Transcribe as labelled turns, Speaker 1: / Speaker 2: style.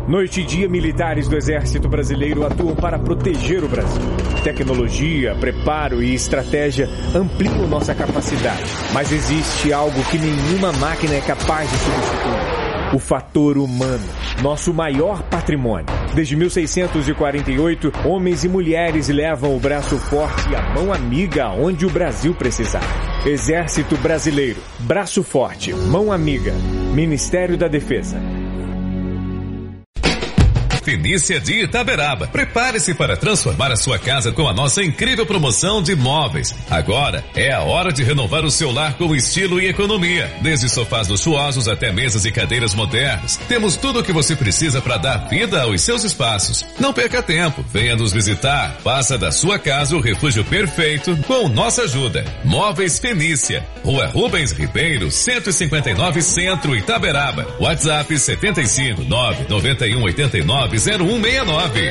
Speaker 1: Noite e dia, militares do Exército Brasileiro atuam para proteger o Brasil. Tecnologia, preparo e estratégia ampliam nossa capacidade. Mas existe algo que nenhuma máquina é capaz de substituir: o fator humano, nosso maior patrimônio. Desde 1648, homens e mulheres levam o braço forte e a mão amiga aonde o Brasil precisar. Exército Brasileiro, braço forte, mão amiga. Ministério da Defesa.
Speaker 2: Fenícia de Itaberaba. Prepare-se para transformar a sua casa com a nossa incrível promoção de móveis. Agora é a hora de renovar o seu lar com estilo e economia. Desde sofás luxuosos até mesas e cadeiras modernas. Temos tudo o que você precisa para dar vida aos seus espaços. Não perca tempo. Venha nos visitar. Faça da sua casa o refúgio perfeito com nossa ajuda. Móveis Fenícia. Rua Rubens Ribeiro, 159 Centro, Itaberaba. WhatsApp 75991890169.